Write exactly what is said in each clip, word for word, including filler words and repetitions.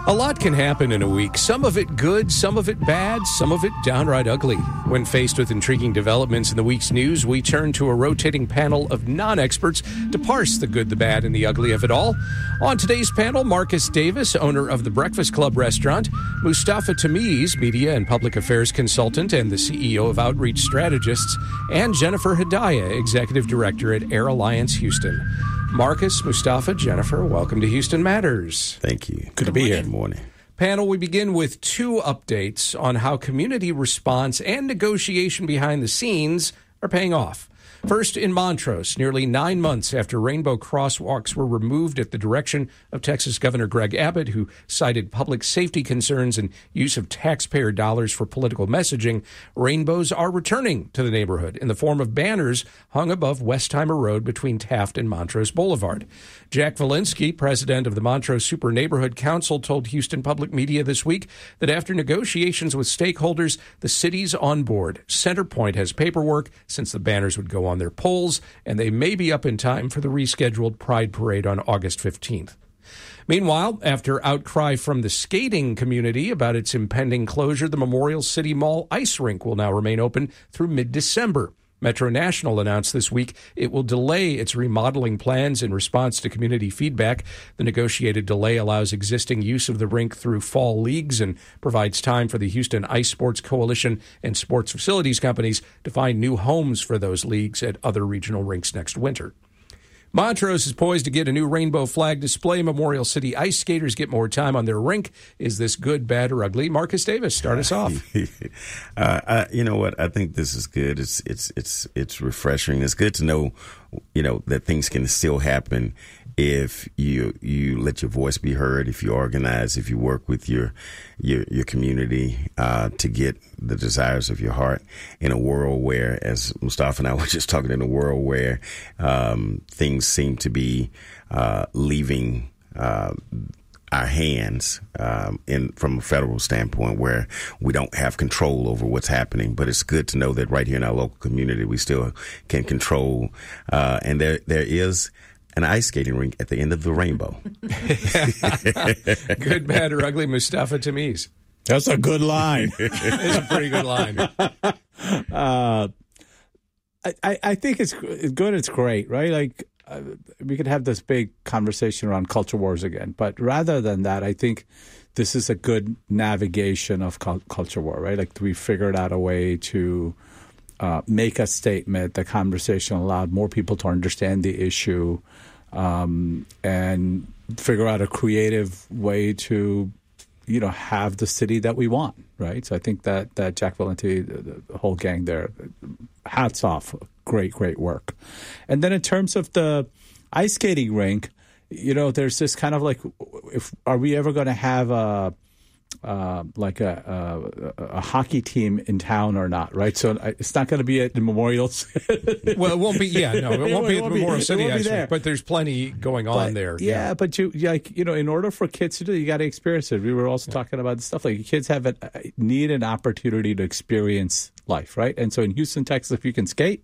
A lot can happen in a week, some of it good, some of it bad, some of it downright ugly. When faced with intriguing developments in the week's news, we turn to a rotating panel of non-experts to parse the good, the bad, and the ugly of it all. On today's panel, Marcus Davis, owner of the Breakfast Club restaurant, Mustafa Tamiz, media and public affairs consultant and the C E O of Outreach Strategists, and Jennifer Hedaya, executive director at Air Alliance Houston. Marcus, Mustafa, Jennifer, welcome to Houston Matters. Thank you. Good, Good to be morning. here. Good morning. Panel, we begin with two updates on how community response and negotiation behind the scenes are paying off. First, in Montrose, nearly nine months after rainbow crosswalks were removed at the direction of Texas Governor Greg Abbott, who cited public safety concerns and use of taxpayer dollars for political messaging, rainbows are returning to the neighborhood in the form of banners hung above Westheimer Road between Taft and Montrose Boulevard. Jack Valinsky, president of the Montrose Super Neighborhood Council, told Houston Public Media this week that after negotiations with stakeholders, the city's on board. Centerpoint has paperwork since the banners would go on their poles, and they may be up in time for the rescheduled Pride Parade on August fifteenth. Meanwhile, after outcry from the skating community about its impending closure, the Memorial City Mall ice rink will now remain open through mid-December. Metro National announced this week it will delay its remodeling plans in response to community feedback. The negotiated delay allows existing use of the rink through fall leagues and provides time for the Houston Ice Sports Coalition and sports facilities companies to find new homes for those leagues at other regional rinks next winter. Montrose is poised to get a new rainbow flag display. Memorial City ice skaters get more time on their rink. Is this good, bad, or ugly? Marcus Davis, start us off. uh, I, you know what? I think this is good. It's it's it's it's refreshing. It's good to know, you know, that things can still happen if you you let your voice be heard, if you organize, if you work with your your your community uh, to get the desires of your heart in a world where, as Mustafa and I were just talking, in a world where um, things seem to be uh, leaving uh, our hands um, in from a federal standpoint, where we don't have control over what's happening. But it's good to know that right here in our local community, we still can control. Uh, and there there is an ice skating rink at the end of the rainbow. Good, bad, or ugly, Mustafa Tamiz. That's a good line. It's a pretty good line. Uh, I, I think it's good. It's great, right? Like uh, we could have this big conversation around culture wars again, but rather than that, I think this is a good navigation of cul- culture war, right? Like we figured out a way to uh, make a statement. The conversation allowed more people to understand the issue um, and figure out a creative way to, you know, have the city that we want, right? So I think that, that Jack Valenti, the, the whole gang there, hats off. Great, great work. And then in terms of the ice skating rink, you know, there's this kind of like, if are we ever going to have a uh, like a, a a hockey team in town or not, right? So it's not going to be at the Memorial. Well, it won't be. Yeah, no, it won't it be at won't the Memorial be, City ice rink, but there's plenty going on but, there. Yeah, yeah, but you like you know, in order for kids to do, you got to experience it. We were also yeah. talking about stuff like kids have a, need an opportunity to experience life, right? And so in Houston, Texas, if you can skate.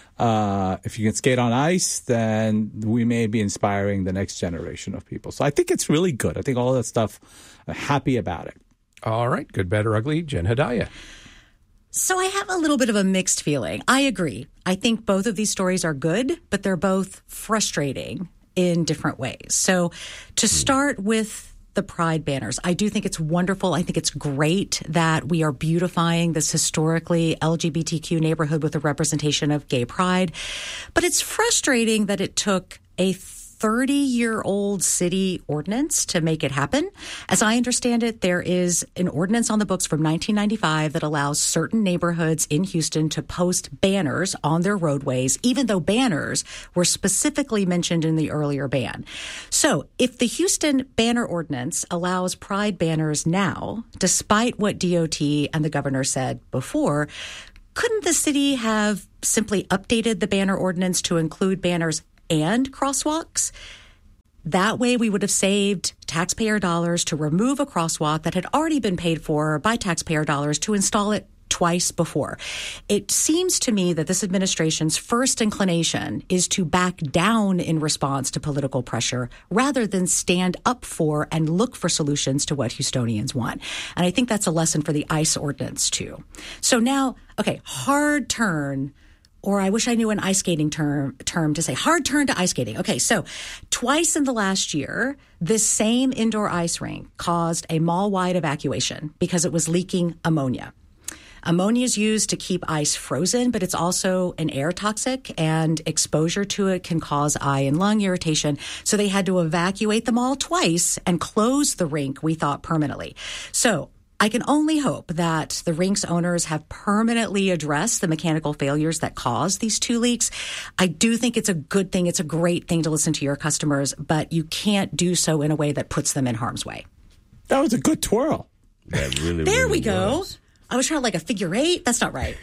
Uh, if you can skate on ice, then we may be inspiring the next generation of people. So I think it's really good. I think all that stuff, I'm happy about it. All right. Good, bad, or ugly. Jen Hedaya. So I have a little bit of a mixed feeling. I agree. I think both of these stories are good, but they're both frustrating in different ways. So to start with the Pride banners, I do think it's wonderful. I think it's great that we are beautifying this historically L G B T Q neighborhood with a representation of gay pride. But it's frustrating that it took a thirty-year-old city ordinance to make it happen. As I understand it, there is an ordinance on the books from nineteen ninety-five that allows certain neighborhoods in Houston to post banners on their roadways, even though banners were specifically mentioned in the earlier ban. So if the Houston banner ordinance allows Pride banners now, despite what D O T and the governor said before, couldn't the city have simply updated the banner ordinance to include banners and crosswalks? That way we would have saved taxpayer dollars to remove a crosswalk that had already been paid for by taxpayer dollars to install it twice before. It seems to me that this administration's first inclination is to back down in response to political pressure rather than stand up for and look for solutions to what Houstonians want. And I think that's a lesson for the ICE ordinance, too. So now, okay, hard turn. Or I wish I knew an ice skating term term to say hard turn to ice skating. Okay, so twice in the last year, this same indoor ice rink caused a mall-wide evacuation because it was leaking ammonia. Ammonia is used to keep ice frozen, but it's also an air toxic, and exposure to it can cause eye and lung irritation. So they had to evacuate the mall twice and close the rink, we thought, permanently. So I can only hope that the rink's owners have permanently addressed the mechanical failures that caused these two leaks. I do think it's a good thing. It's a great thing to listen to your customers, but you can't do so in a way that puts them in harm's way. That was a good twirl. That really, there really we go. was. I was trying to like a figure eight. That's not right.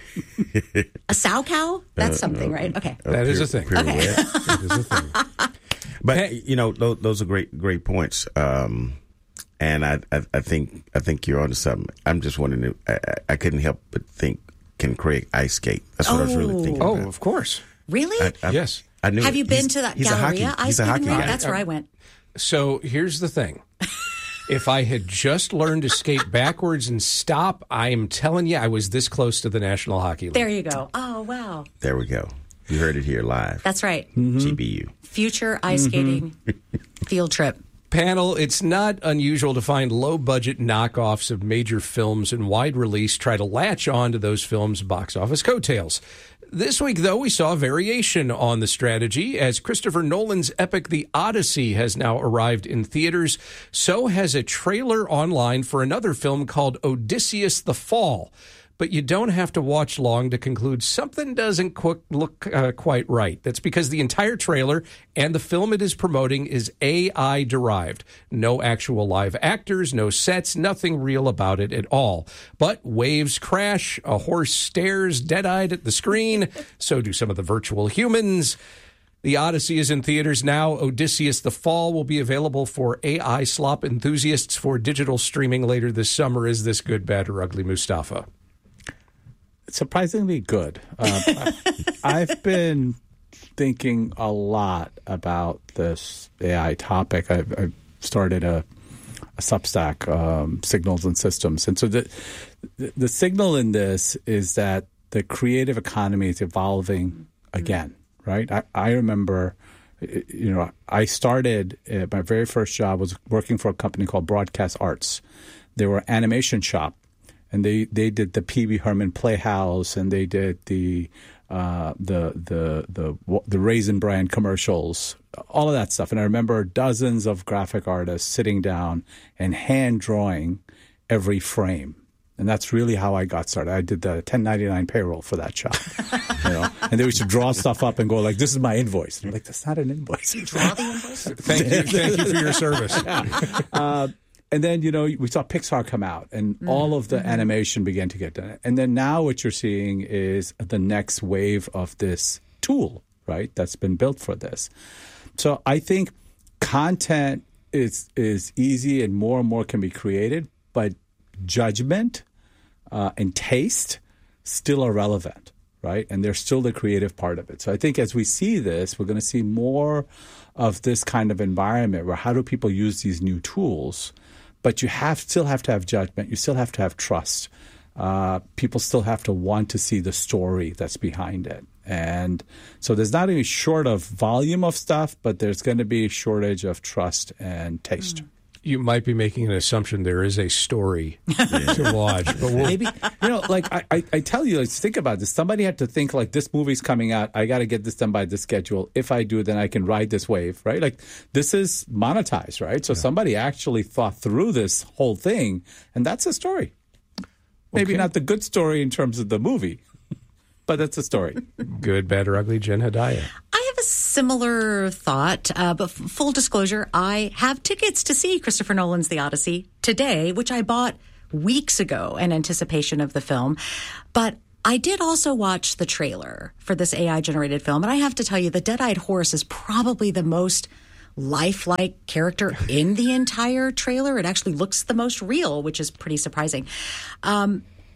A sow cow? That's something, right? Okay. That is a thing. Pirouette. Okay. That is a thing. But you know, those, those are great, great points. Um, and I, I, I think, I think you're onto something. I'm just wondering. If, I, I couldn't help but think, can Craig ice skate? That's what I was really thinking. Oh, about. of course. Really? I, I, Yes. I knew. Have it. you been He's- to that he's a Galleria hockey, ice He's a skating hockey rink? guy. That's where I went. So here's the thing. If I had just learned to skate backwards and stop, I am telling you, I was this close to the National Hockey League. There you go. Oh, wow. There we go. You heard it here live. That's right. G B U. Future ice skating field trip. Panel, it's not unusual to find low-budget knockoffs of major films in wide release try to latch on to those films' box office coattails. This week, though, we saw a variation on the strategy. As Christopher Nolan's epic The Odyssey has now arrived in theaters, so has a trailer online for another film called Odysseus the Fall. But you don't have to watch long to conclude something doesn't qu- look uh, quite right. That's because the entire trailer and the film it is promoting is A I derived. No actual live actors, no sets, nothing real about it at all. But waves crash, a horse stares dead-eyed at the screen, so do some of the virtual humans. The Odyssey is in theaters now. Odysseus the Fall will be available for A I slop enthusiasts for digital streaming later this summer. Is this good, bad, or ugly, Mustafa? Surprisingly good. Uh, I've been thinking a lot about this A I topic. I've, I've started a, a Substack, um, Signals and Systems. And so the, the the signal in this is that the creative economy is evolving again, right? I, I remember, you know, I started, uh, my very first job was working for a company called Broadcast Arts. They were an animation shop. And they, they did the Pee Wee Herman Playhouse, and they did the uh, the the the the Raisin Bran commercials, all of that stuff. And I remember dozens of graphic artists sitting down and hand drawing every frame. And that's really how I got started. I did the ten ninety-nine payroll for that shop, you know. And they used to draw stuff up and go like, "This is my invoice." And I'm like, "That's not an invoice." You draw the invoice? Thank you, thank you for your service. Uh, And then, you know, we saw Pixar come out and mm. all of the mm-hmm. animation began to get done. And then now what you're seeing is the next wave of this tool, right, that's been built for this. So I think content is is easy and more and more can be created, but judgment uh, and taste still are relevant, right? And they're still the creative part of it. So I think as we see this, we're going to see more of this kind of environment where how do people use these new tools. But you have still have to have judgment. You still have to have trust. Uh, people still have to want to see the story that's behind it. And so there's not any short of volume of stuff, but there's going to be a shortage of trust and taste. Mm. You might be making an assumption there is a story to watch. But we'll... Maybe, you know, like I, I, I tell you, let's think about this. Somebody had to think like this movie's coming out. I got to get this done by this schedule. If I do, then I can ride this wave, right? Like this is monetized, right? So yeah. Somebody actually thought through this whole thing, and that's a story. Maybe okay. Not the good story in terms of the movie, but that's a story. Good, bad, or ugly, Jen Hedaya. I have a similar thought, uh, but f- full disclosure, I have tickets to see Christopher Nolan's The Odyssey today, which I bought weeks ago in anticipation of the film. But I did also watch the trailer for this A I-generated film, and I have to tell you, the dead-eyed horse is probably the most lifelike character in the entire trailer. It actually looks the most real, which is pretty surprising. Um,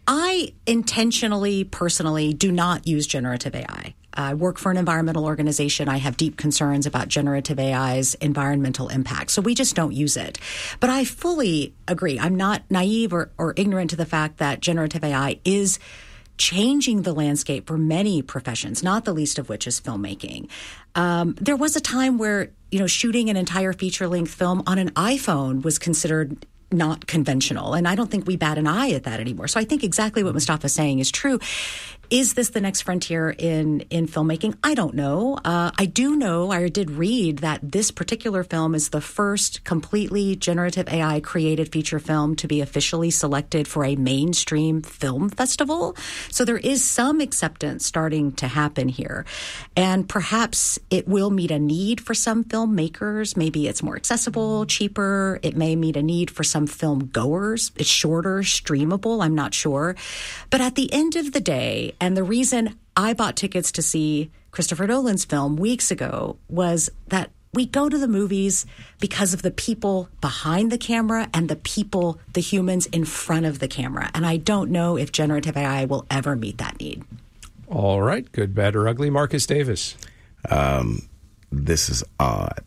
I intentionally, personally, do not use generative A I. I work for an environmental organization. I have deep concerns about generative A I's environmental impact. So we just don't use it. But I fully agree. I'm not naive or, or ignorant to the fact that generative A I is changing the landscape for many professions, not the least of which is filmmaking. Um, there was a time where, you know, shooting an entire feature-length film on an iPhone was considered not conventional. And I don't think we bat an eye at that anymore. So I think exactly what Mustafa's saying is true. Is this the next frontier in, in filmmaking? I don't know. Uh, I do know, I did read that this particular film is the first completely generative A I created feature film to be officially selected for a mainstream film festival. So there is some acceptance starting to happen here. And perhaps it will meet a need for some filmmakers. Maybe it's more accessible, cheaper. It may meet a need for some film goers. It's shorter, streamable. I'm not sure. But at the end of the day, and the reason I bought tickets to see Christopher Nolan's film weeks ago was that we go to the movies because of the people behind the camera and the people, the humans in front of the camera. And I don't know if generative A I will ever meet that need. All right. Good, bad, or ugly. Marcus Davis. Um, this is odd.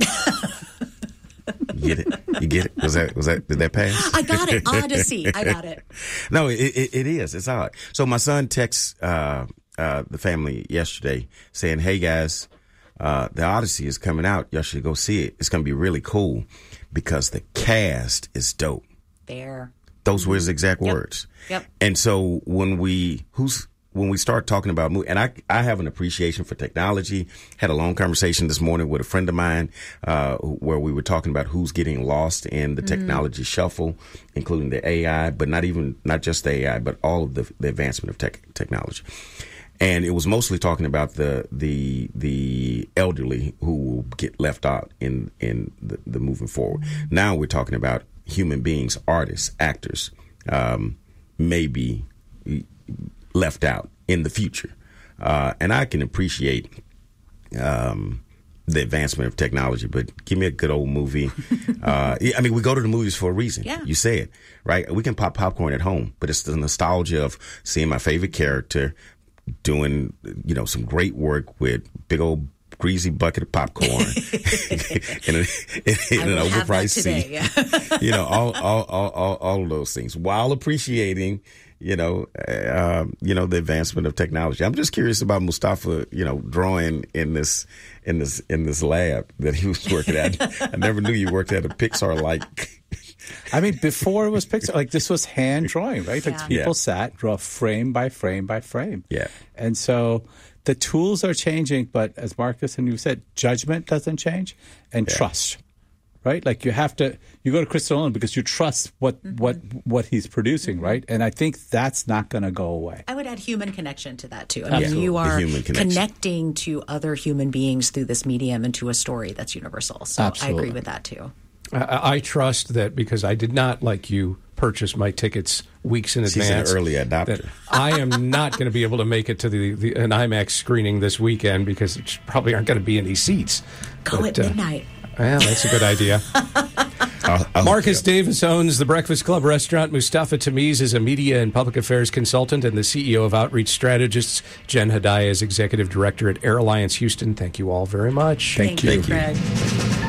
You get it? You get it? Was that, was that, did that pass? I got it. Odyssey. I got it. No, it, it, it is. It's odd. So my son texts, uh, uh, the family yesterday saying, hey guys, uh, the Odyssey is coming out. Y'all should go see it. It's going to be really cool because the cast is dope. Fair. Those were his exact Yep. words. Yep. And so when we, who's, when we start talking about movie, and I, I have an appreciation for technology. Had a long conversation this morning with a friend of mine, uh, where we were talking about who's getting lost in the mm-hmm. technology shuffle, including the A I, but not even, not just the A I, but all of the, the advancement of tech, technology. And it was mostly talking about the, the, the elderly who will get left out in, in the, the moving forward. Mm-hmm. Now we're talking about human beings, artists, actors, um, maybe left out in the future. Uh, and I can appreciate um, the advancement of technology, but give me a good old movie. uh, I mean, we go to the movies for a reason. Yeah. You say it, right? We can pop popcorn at home, but it's the nostalgia of seeing my favorite character doing, you know, some great work with big old greasy bucket of popcorn in, a, in, in an overpriced seat. Yeah. You know, all, all, all, all, all of those things while appreciating, you know, uh, you know, the advancement of technology. I'm just curious about Mustafa, you know, drawing in this, in this, in this lab that he was working at. I never knew you worked at a Pixar-like. I mean, before it was Pixar, like this was hand drawing, right? Like Yeah. people Yeah. sat, draw frame by frame by frame. Yeah. And so the tools are changing, but as Marcus and you said, judgment doesn't change and Yeah. trust. Right? Like you have to, you go to Chris Nolan because you trust what, mm-hmm. what, what he's producing, right? And I think that's not going to go away. I would add human connection to that too. I mean, Absolutely. you The are human connection. connecting to other human beings through this medium and to a story that's universal. So Absolutely. I agree with that too. I, I trust that because I did not, like you, purchase my tickets weeks in She's advance. an early adopter. that I am not going to be able to make it to the, the an IMAX screening this weekend because there probably aren't going to be any seats. Go But, at uh, midnight. Well, that's a good idea. I'll, I'll Marcus Davis owns the Breakfast Club restaurant. Mustafa Tamiz is a media and public affairs consultant and the C E O of Outreach Strategists. Jen Hedaya is executive director at Air Alliance Houston. Thank you all very much. Thank you. Craig.